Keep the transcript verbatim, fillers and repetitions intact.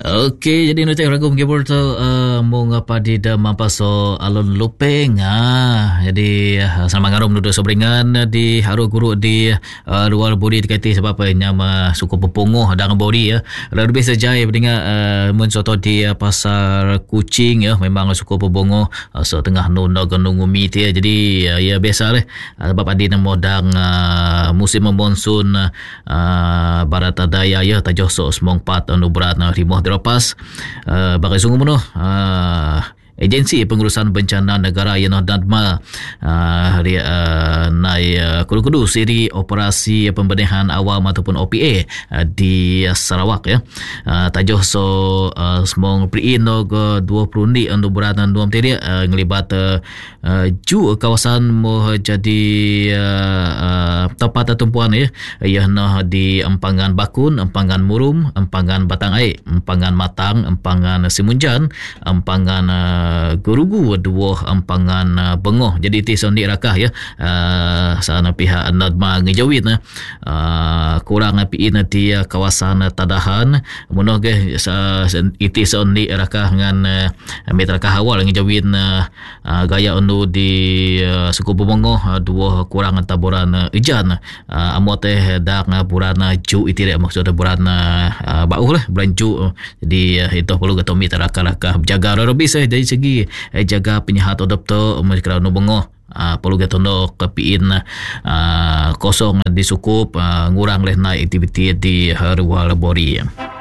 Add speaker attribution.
Speaker 1: Okey, jadi nanti ragu mungkin tu uh, mung apa di dalam paso alun lupeng. Ah, jadi uh, sama ngarum duduk sobringan di haru guru di uh, luar bodi dikati sebab apa nyama suku pepunguh dengan bodi ya. Lebih sejai dengan uh, mun soto di uh, pasar kucing ya, memang suku pepunguh uh, so tengah nunda gendungumi tu ya. Jadi uh, ya biasa lah uh, sebab adi modang uh, musim monsun uh, barat daya ya tajoh so semong pat anu berat na rimoh lepas uh, bagai sungguh menuh uh, Agensi Pengurusan Bencana Negara Yenah Dadma uh, hari uh, nai uh, kudu-kudu siri operasi pembenahan awam ataupun O P A uh, di uh, Sarawak ya. Uh, tajuh so uh, semong priin nog dua puluh ni anu beratan dua materi uh, ngelibat uh, uh, ju kawasan mo jadi uh, uh, tempat tumpuan ya. Ia nah di Empangan Bakun, Empangan Murum, Empangan Batang Air, Empangan Matang, Empangan Simunjan, Empangan uh, Gurugu dua Empangan uh, Bengoh. Jadi ti sondi rakah ya uh, sana pihak Nadma ngejawit na uh, kurang pi na ti uh, kawasan uh, Tadahan munoh ge uh, iti sondi rakah ngan uh, meter kahawal ngejawit uh, uh, gaya unu di uh, suku Bengoh uh, dua kurang taburan uh, hujan uh, amot teh dak uh, buran uh, ju iti rek maksud buran uh, bau lah bulan ju. Jadi uh, itu perlu ketomi rakah-rakah jaga robi saya dari segi eh, jaga penyihat odop tu mereka nu bengoh uh, perlu getondo kepiin uh, kosong disukup uh, ngurang leh naik aktiviti di harual bori.